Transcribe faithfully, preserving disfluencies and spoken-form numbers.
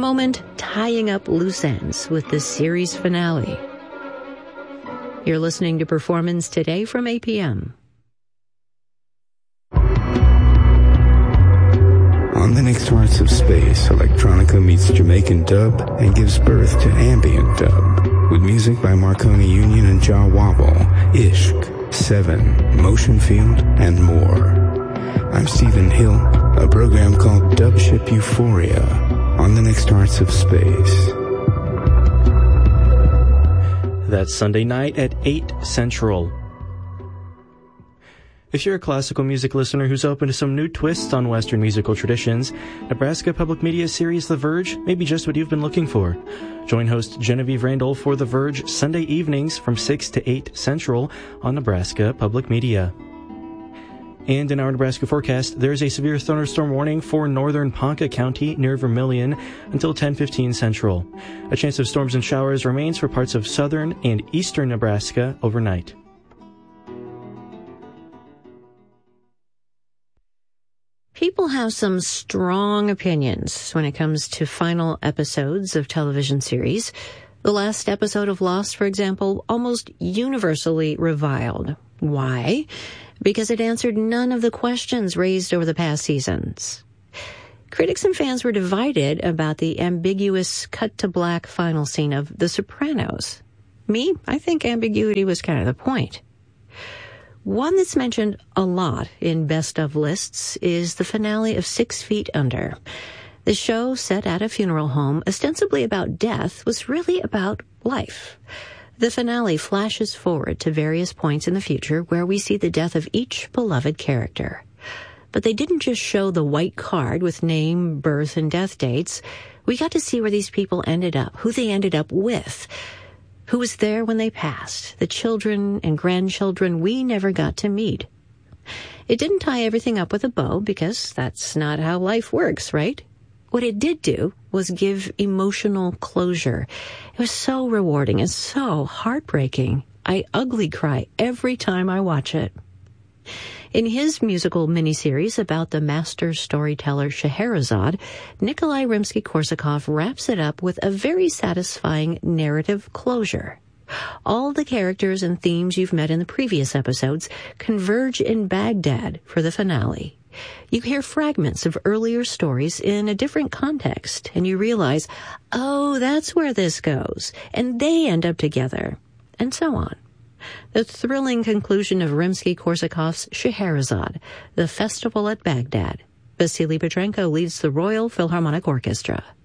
moment, tying up loose ends with the series finale. You're listening to Performance Today from A P M. On the next Hearts of Space, electronica meets Jamaican dub and gives birth to ambient dub, with music by Marconi Union and Jah Wobble, Ishq, Seven, Motion Field, and more. I'm Stephen Hill, a program called Dubship Euphoria on the next Hearts of Space. That's Sunday night at eight Central. If you're a classical music listener who's open to some new twists on Western musical traditions, Nebraska Public Media's series The Verge may be just what you've been looking for. Join host Genevieve Randall for The Verge Sunday evenings from six to eight Central on Nebraska Public Media. And in our Nebraska forecast, there's a severe thunderstorm warning for northern Ponca County near Vermilion until ten fifteen Central. A chance of storms and showers remains for parts of southern and eastern Nebraska overnight. People have some strong opinions when it comes to final episodes of television series. The last episode of Lost, for example, almost universally reviled. Why? Because it answered none of the questions raised over the past seasons. Critics and fans were divided about the ambiguous cut-to-black final scene of The Sopranos. Me, I think ambiguity was kind of the point. One that's mentioned a lot in best of lists is the finale of Six Feet Under. The show, set at a funeral home, ostensibly about death, was really about life. The finale flashes forward to various points in the future where we see the death of each beloved character. But they didn't just show the white card with name, birth, and death dates. We got to see where these people ended up, who they ended up with, who was there when they passed, the children and grandchildren we never got to meet. It didn't tie everything up with a bow, because that's not how life works, right? What it did do was give emotional closure. It was so rewarding and so heartbreaking. I ugly cry every time I watch it. In his musical miniseries about the master storyteller Scheherazade, Nikolai Rimsky-Korsakov wraps it up with a very satisfying narrative closure. All the characters and themes you've met in the previous episodes converge in Baghdad for the finale. You hear fragments of earlier stories in a different context, and you realize, oh, that's where this goes, and they end up together, and so on. The thrilling conclusion of Rimsky-Korsakov's Scheherazade, the festival at Baghdad. Vasily Petrenko leads the Royal Philharmonic Orchestra.